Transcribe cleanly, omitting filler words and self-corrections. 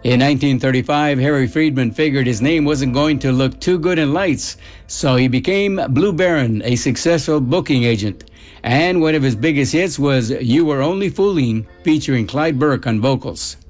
In 1935, Harry Friedman figured his name wasn't going to look too good in lights, so he became Blue Baron, a successful booking agent. And one of his biggest hits was You Were Only Fooling, featuring Clyde Burke on vocals.